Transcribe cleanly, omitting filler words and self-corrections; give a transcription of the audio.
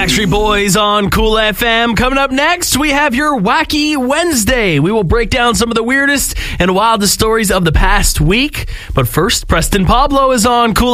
Backstreet Boys on Cool FM. Coming up next, we have your Wacky Wednesday. We will break down some of the weirdest and wildest stories of the past week. But first, Preston Pablo is on Cool